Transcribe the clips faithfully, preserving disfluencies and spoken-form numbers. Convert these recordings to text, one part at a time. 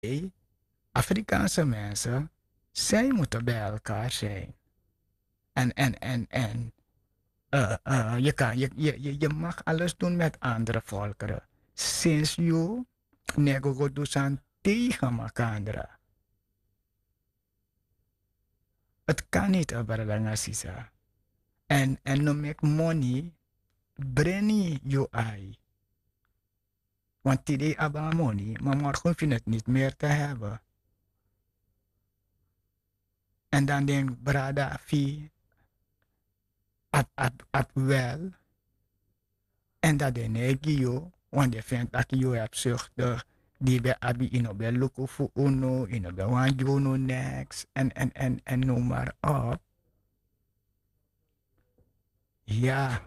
Afrikaanse mensen, zij moeten bij elkaar zijn. En, en, en, en uh, uh, je, kan, je, je, je mag alles doen met andere volkeren. Sinds je nego doet aan tegen elkaar. Het kan niet, Abradangasisa. En, en no make money, breni je ai. Want today abang money, maar morgen vind het niet meer te hebben. En dan denk brada fi at, at, at wel. En dat de negio, want de vindt dat je hebt zuchtig. Die be abi ino be luku fu uno, ino be wan juno next. En, en, en, en noem maar op. Ja.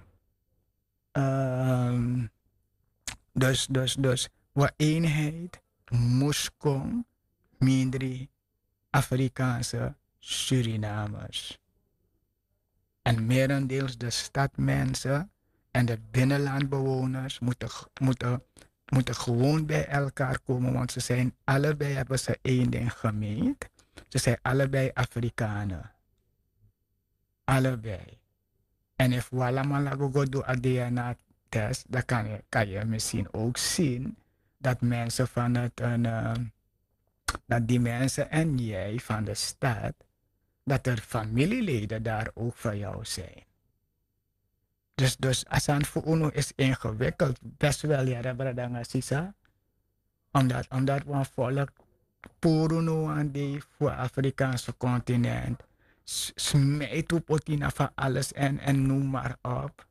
Um, dus, dus, dus. Wat eenheid moest komen. Minder Afrikaanse Surinamers. En merendeels de stadmensen en de binnenlandbewoners moeten, moeten, moeten gewoon bij elkaar komen, want ze zijn allebei, hebben ze één ding gemeen. Ze zijn allebei Afrikanen. Allebei. En if we allemaal go doen een D N A-test, dan kan je, kan je misschien ook zien dat mensen van het, een, uh, dat die mensen en jij van de stad, dat er familieleden daar ook van jou zijn. Dus, dus Asan voor UNO is ingewikkeld. Best wel, ja, dat brada Sisa. Omdat, omdat we volk Puruno aan die voor Afrikaanse continent. Smijt op Otina van alles en, en noem maar op.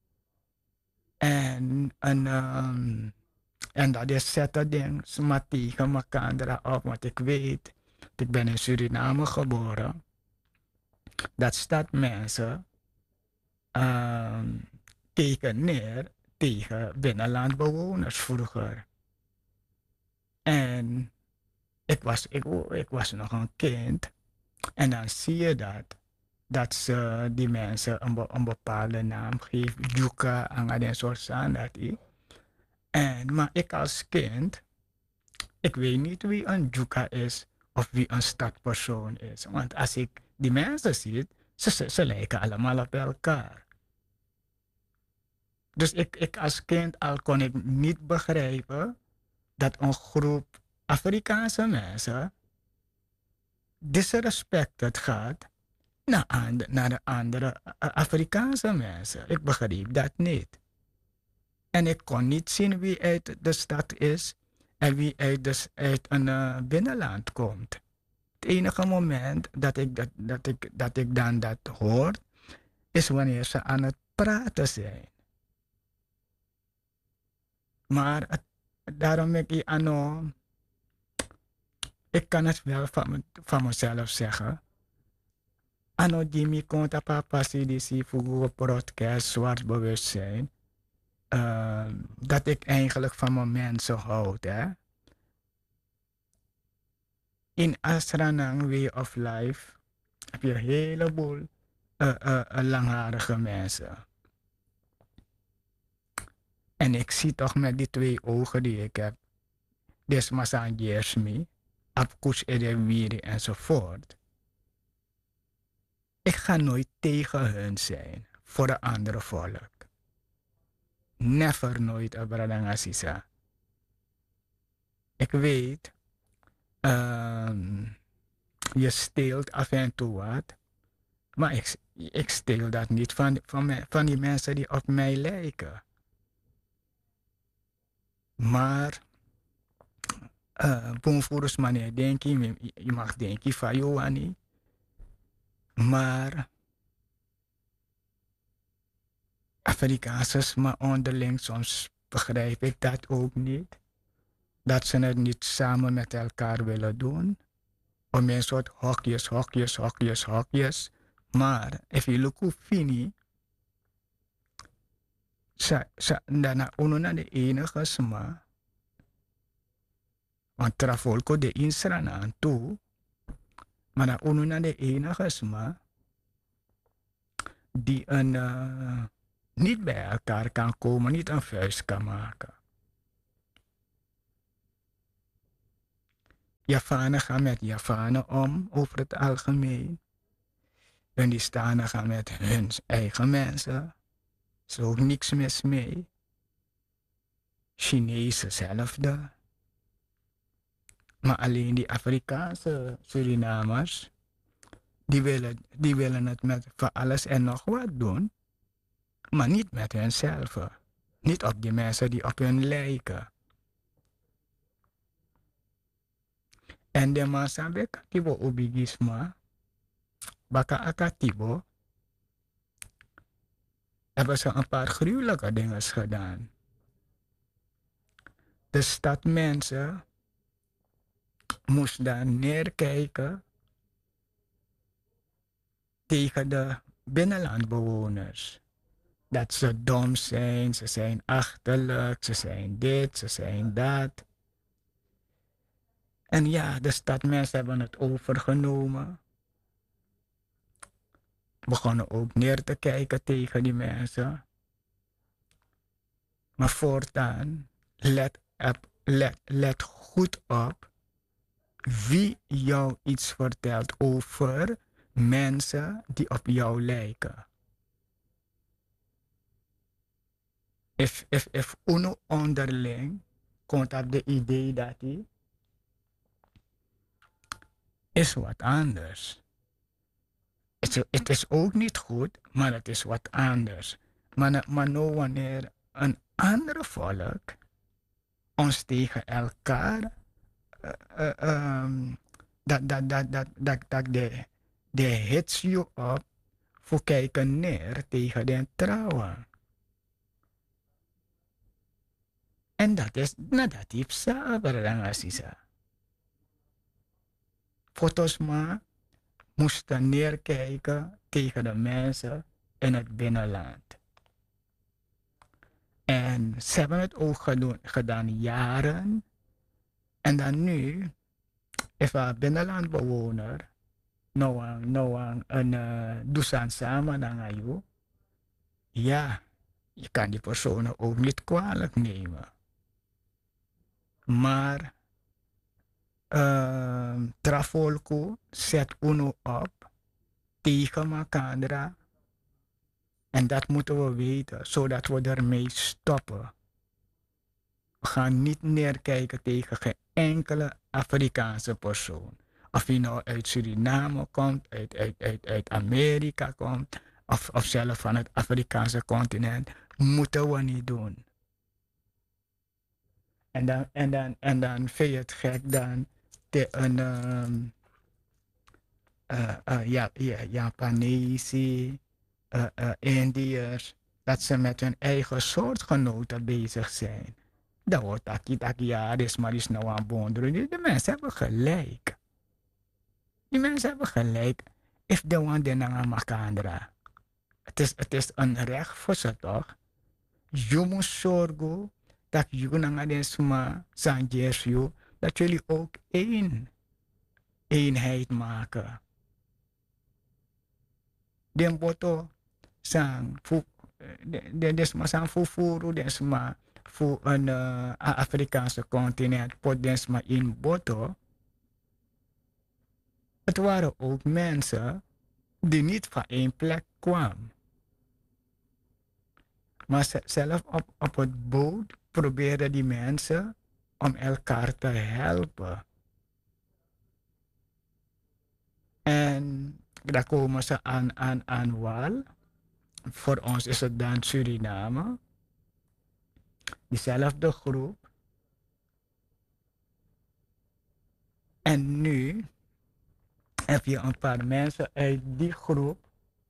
En, en, um, en dat is zetten ding, maar tegen elkaar op. Want ik weet, ik ben in Suriname geboren. Dat staat mensen um, keken neer tegen binnenlandbewoners vroeger. En ik was, ik, ik was nog een kind. En dan zie je dat. Dat ze die mensen een, be, een bepaalde naam geven. Juka, en dat soort zaken. En, maar ik als kind, ik weet niet wie een Juka is of wie een stadpersoon is. Want als ik die mensen zie, ze, ze, ze lijken allemaal op elkaar. Dus ik, ik als kind al kon ik niet begrijpen dat een groep Afrikaanse mensen disrespected gaat naar, and, naar de andere Afrikaanse mensen. Ik begreep dat niet. En ik kon niet zien wie uit de stad is en wie uit, de, uit een uh, binnenland komt. Het enige moment dat ik, dat, dat, ik, dat ik dan dat hoor, is wanneer ze aan het praten zijn. Maar het, daarom ik je ano, ik kan het wel van, me, van mezelf zeggen. Ano Jimmy konta papa C D C voor podcast zwart bewustzijn. Uh, dat ik eigenlijk van mijn mensen houd. Hè? In Asranang Way of Life heb je een heleboel uh, uh, uh, langharige mensen. En ik zie toch met die twee ogen die ik heb. Desmasan Jersmi, Apkush Edewiri enzovoort. Ik ga nooit tegen hun zijn voor de andere volk. Never nooit, Abradangasisa. Ik weet, um, je steelt af en toe wat. Maar ik, ik steel dat niet van, van, me, van die mensen die op mij lijken. Maar, uh, bonvoorus meneer, denk je, je mag denken van Johanny. Maar, Afrikaanse, maar onderling, soms begrijp ik dat ook niet. Dat ze het niet samen met elkaar willen doen. Om een soort hokjes, hokjes, hokjes, hokjes. Maar, if you look hoe fini, sa, sa, daarna onona de enige sma. Want trafolko de insrana aan toe. Maar na onona de enige sma. Die een, uh, niet bij elkaar kan komen, niet een vuist kan maken. Javanen gaan met Javanen om over het algemeen. Hindustanen gaan met hun eigen mensen. Er is ook niks mis mee. Chinezen hetzelfde. Maar alleen die Afrikaanse Surinamers, die willen, die willen het met van alles en nog wat doen. Maar niet met hunzelf. Niet op die mensen die op hun lijken. En de massa beka tibo obigisma, baka akatibo, hebben ze een paar gruwelijke dingen gedaan. De stadmensen moesten daar neerkijken tegen de binnenlandbewoners. Dat ze dom zijn, ze zijn achterlijk, ze zijn dit, ze zijn dat. En ja, de stadmensen hebben het overgenomen. Begonnen ook neer te kijken tegen die mensen. Maar voortaan, let, op, let, let goed op wie jou iets vertelt over mensen die op jou lijken. If, if, if uno onderling komt op de idee dat hij is wat anders. Het, het is ook niet goed, maar het is wat anders. Maar, maar nou wanneer een andere volk ons tegen elkaar uh, uh, um, dat, dat, dat, dat, dat, dat de, de hits je op voor kijken neer tegen de trouwen. En dat is negatief saber dan asisa. Foto's maar moesten neerkijken tegen de mensen in het binnenland. En ze hebben het ook gedaan, gedaan jaren. En dan nu, if een binnenlandbewoner nou een, nou een, een uh, doesan samen dan aan jou, ja, je kan die personen ook niet kwalijk nemen. Maar uh, Trafolco zet uno op tegen elkaar. En dat moeten we weten, zodat we ermee stoppen. We gaan niet neerkijken tegen geen enkele Afrikaanse persoon. Of hij nou uit Suriname komt, uit, uit, uit, uit Amerika komt, of, of zelf van het Afrikaanse continent, moeten we niet doen. En dan, en dan, en dan vind je het gek dan de een um, uh, uh, ja, ja, Japanezen, uh, uh, Indiërs, dat ze met hun eigen soortgenoten bezig zijn. Dat wordt taki taki, ja, dit is maar eens nou aan bonderen. De mensen hebben gelijk. Die mensen hebben gelijk. If they want de nanga makandra. Het is, het is een recht voor ze toch? Je moet zorgen dat je nanga den sma sanjers je, dat jullie ook één eenheid maken. Den boto sang fu de desma sang fufuru desma voor een uh, Afrikaanse continent, pot desma in boto. Het waren ook mensen die niet van één plek kwamen. Maar zelf op, op het boot probeerden die mensen om elkaar te helpen. En daar komen ze aan, aan, aan wal. Voor ons is het dan Suriname. Diezelfde groep. En nu heb je een paar mensen uit die groep.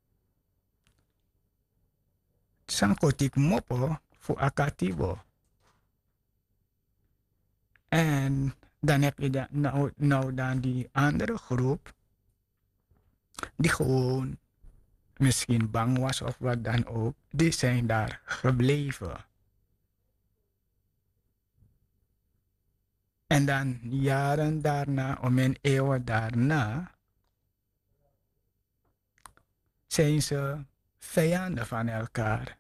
Sankotik mopo voor Akatibo. En dan heb je dan, nou, nou dan die andere groep. Die gewoon misschien bang was of wat dan ook. Die zijn daar gebleven. En dan jaren daarna, om een eeuw daarna, zijn ze vijanden van elkaar.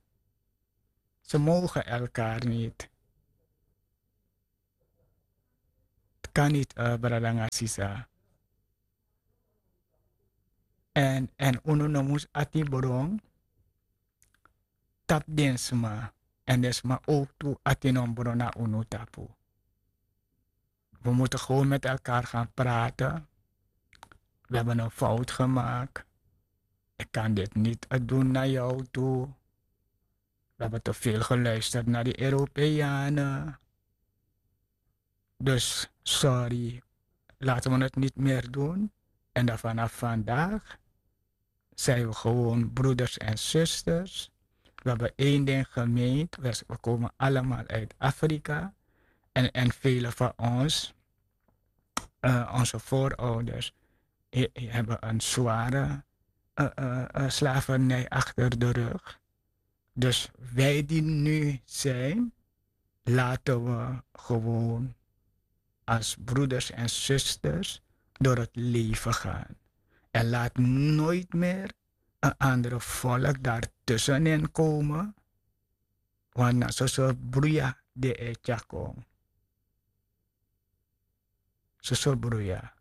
Ze mogen elkaar niet. kan niet, uh, Bradanga Sisa. En, en uno no moest ati borong, tap densma. En desma ook toe ati non borona uno tapu. We moeten gewoon met elkaar gaan praten. We hebben een fout gemaakt. Ik kan dit niet doen naar jou toe. We hebben te veel geluisterd naar die Europeanen. Dus sorry, laten we het niet meer doen. En dan vanaf vandaag zijn we gewoon broeders en zusters. We hebben één ding gemeend. We, we komen allemaal uit Afrika. En, en velen van ons, uh, onze voorouders, he, he, hebben een zware uh, uh, uh, slavernij achter de rug. Dus wij die nu zijn, laten we gewoon als broeders en zusters door het leven gaan. En laat nooit meer een andere volk daartussenin komen. Want na zo zo broeia de etjako. Zo zo broeia.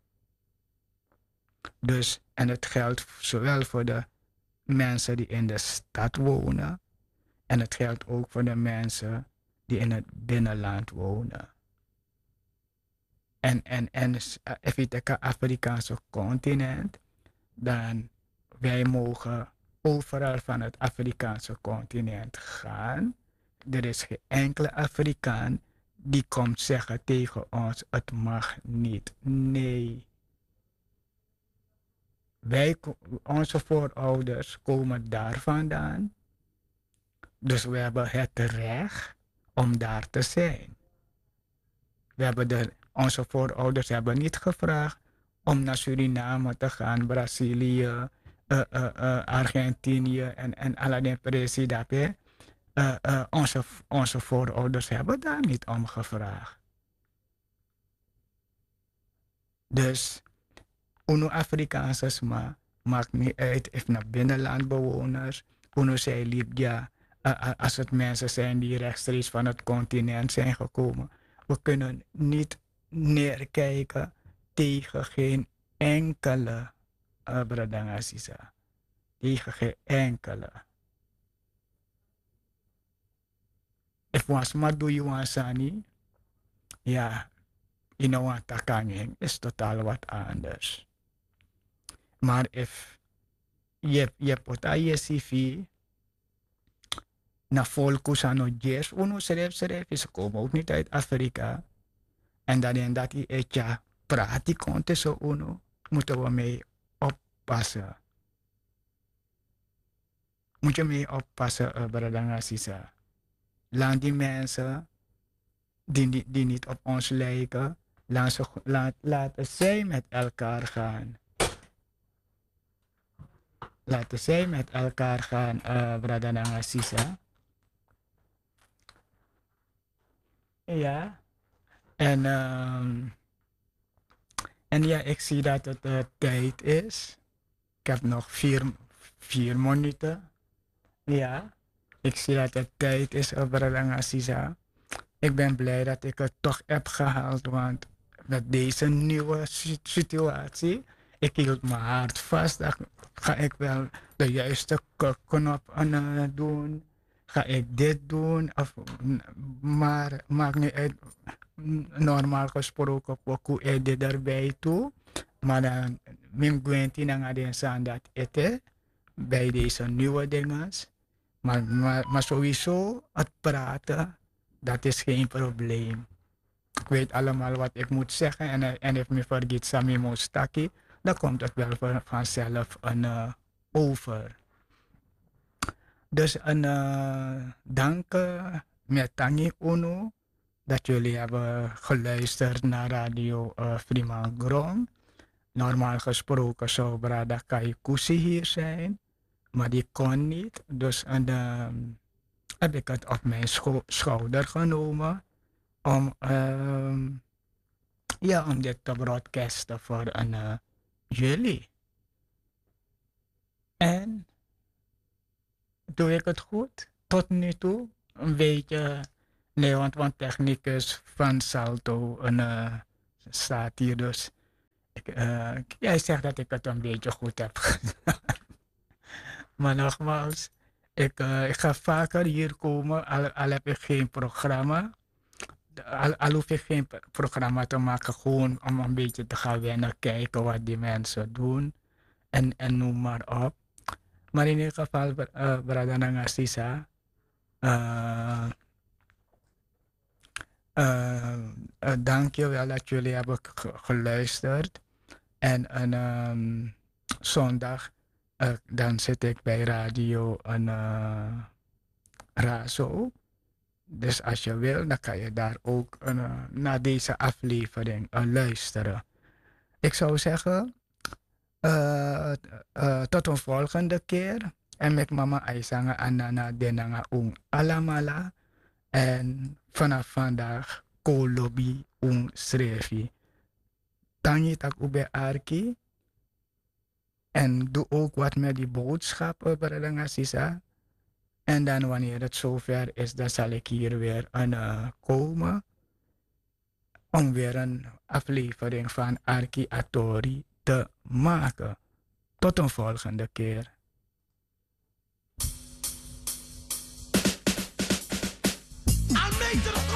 Dus, en het geldt zowel voor de mensen die in de stad wonen. En het geldt ook voor de mensen die in het binnenland wonen. En, en, en even het Afrikaanse continent, dan wij mogen overal van het Afrikaanse continent gaan. Er is geen enkele Afrikaan die komt zeggen tegen ons, het mag niet. Nee. Wij, onze voorouders komen daar vandaan. Dus we hebben het recht om daar te zijn. We hebben de, onze voorouders hebben niet gevraagd om naar Suriname te gaan, Brazilië, uh, uh, uh, Argentinië en, en allerlei presidenten. Uh, uh, onze, onze voorouders hebben daar niet om gevraagd. Dus, uno Afrikaanse sma maakt niet uit of naar binnenlandbewoners, uno zij liep ja. Uh, als het mensen zijn die rechtstreeks van het continent zijn gekomen. We kunnen niet neerkijken tegen geen enkele uh, Bradangasisa. Tegen geen enkele. If was maar doe je wansani, ja, in een takanging is totaal wat anders. Maar if je hebt wat aan je C V, na volkus aan het jazz, uno schrijf schrijf, ze komen ook niet uit Afrika. En dan in dat die etja praat die komt tussen uno, moeten we mee oppassen. Moet je mee oppassen, uh, Bradanga Sisa. Laat die mensen die, die, die niet op ons lijken, laat ze, laat, laten zij met elkaar gaan. Laten zij met elkaar gaan, uh, Bradanga Sisa. Ja. En, um, en ja, ik zie dat het uh, tijd is. Ik heb nog vier, vier minuten. Ja. Ik zie dat het tijd is, Bradanga Sisa. Ik ben blij dat ik het toch heb gehaald, want met deze nieuwe situatie, ik hield mijn hart vast. Dan ga ik wel de juiste knop uh, doen. Ga ik dit doen? Of, maar maakt niet uit. Normaal gesproken, poku e dit erbij toe. Maar dan, mijn gwenti na den zijn dat eten. Bij deze nieuwe dingen. Maar, maar, maar sowieso, het praten, dat is geen probleem. Ik weet allemaal wat ik moet zeggen. En, en if me vergeet Sami Mostaki, dan komt het wel vanzelf een, uh, over. Dus een uh, dank uh, met Tangi Uno dat jullie hebben geluisterd naar Radio uh, Fremangrom. Normaal gesproken zou Brada Kaikusi hier zijn, maar die kon niet. Dus en, uh, heb ik het op mijn scho schouder genomen om, uh, ja, om dit te broadcasten voor een, uh, jullie. En doe ik het goed? Tot nu toe? Een beetje, nee, want, want technicus van Salto, een, uh, staat hier dus. Ik, uh, jij zegt dat ik het een beetje goed heb gedaan. Maar nogmaals, ik, uh, ik ga vaker hier komen, al, al heb ik geen programma. Al, al hoef ik geen programma te maken, gewoon om een beetje te gaan wennen, kijken wat die mensen doen. En, en noem maar op. Maar in ieder geval, uh, Brada Nangasisa, uh, uh, uh, dank je wel dat jullie hebben geluisterd. En een um, zondag, uh, dan zit ik bij Radio een, uh, Razo. Dus als je wil, dan kan je daar ook uh, naar deze aflevering uh, luisteren. Ik zou zeggen, uh, uh, tot een volgende keer. En met mama Aisanga Anana Denanga Ung Alamala. En vanaf vandaag, Kolobi Ung Srevi. Tanji tak ube arki. En doe ook wat met die boodschappen, Brada Sisa. En dan wanneer het zover is, dan zal ik hier weer een, uh, komen. Om weer een aflevering van Arki Atori te maken. Tot een volgende keer. I made it.